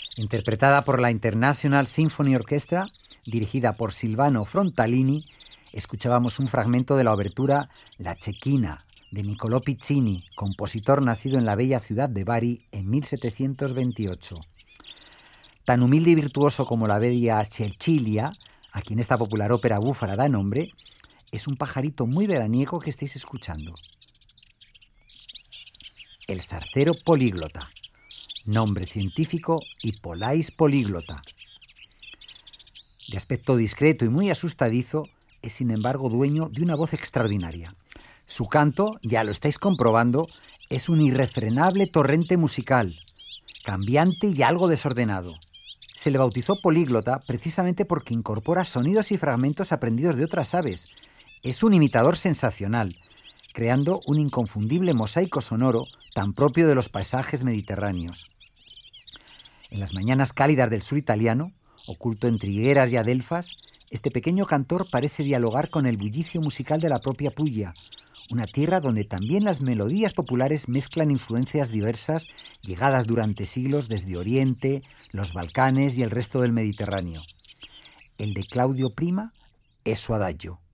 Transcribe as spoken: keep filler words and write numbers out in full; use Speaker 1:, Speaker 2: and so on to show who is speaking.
Speaker 1: Interpretada por la International Symphony Orchestra, dirigida por Silvano Frontalini, escuchábamos un fragmento de la obertura La Cecchina, de Niccolò Piccini, compositor nacido en la bella ciudad de Bari en mil setecientos veintiocho. Tan humilde y virtuoso como la bella Cecilia, a quien esta popular ópera búfara da nombre, es un pajarito muy veraniego que estáis escuchando. El zarcero políglota. Nombre científico Hippolais políglota. De aspecto discreto y muy asustadizo, es sin embargo dueño de una voz extraordinaria. Su canto, ya lo estáis comprobando, es un irrefrenable torrente musical, cambiante y algo desordenado. Se le bautizó políglota precisamente porque incorpora sonidos y fragmentos aprendidos de otras aves. Es un imitador sensacional, creando un inconfundible mosaico sonoro tan propio de los paisajes mediterráneos. En las mañanas cálidas del sur italiano, oculto entre higueras y adelfas, este pequeño cantor parece dialogar con el bullicio musical de la propia Puglia, una tierra donde también las melodías populares mezclan influencias diversas llegadas durante siglos desde Oriente, los Balcanes y el resto del Mediterráneo. El de Claudio Prima es su adagio.